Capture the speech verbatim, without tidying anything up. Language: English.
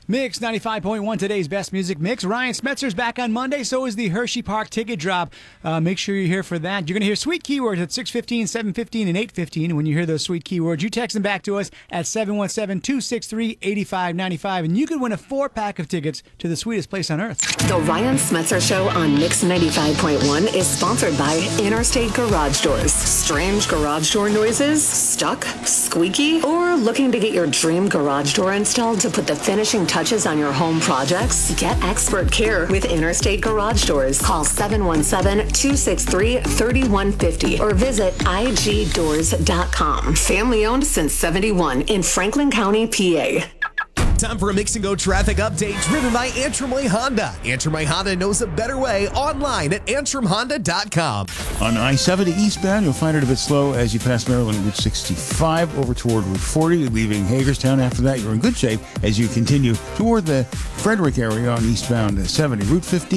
Mix ninety-five point one, today's best music mix. Ryan Smetzer's back on Monday, so is the Hershey Park ticket drop. Uh, make sure you're here for that. You're going to hear sweet keywords at six fifteen, seven fifteen, and eight fifteen. And when you hear those sweet keywords, you text them back to us at seven one seven, two six three, eight five nine five, and you could win a four-pack of tickets to the sweetest place on earth. The Ryan Smetzer Show on Mix ninety-five point one is sponsored by Interstate Garage Doors. Strange garage door noises? Stuck? Squeaky? Or looking to get your dream garage door installed to put the finishing touches on your home projects? Get expert care with Interstate Garage Doors. Call seven one seven, two six three, three one five zero or visit I G doors dot com. Family owned since seventy-one in Franklin County, P A. Time for a Mix and Go traffic update driven by Antrim Way Honda. Antrim Way Honda knows a better way online at antrim honda dot com. On I seventy eastbound, you'll find it a bit slow as you pass Maryland Route sixty-five over toward Route forty, leaving Hagerstown. After that, you're in good shape as you continue toward the Frederick area on eastbound seventy. Route fifteen.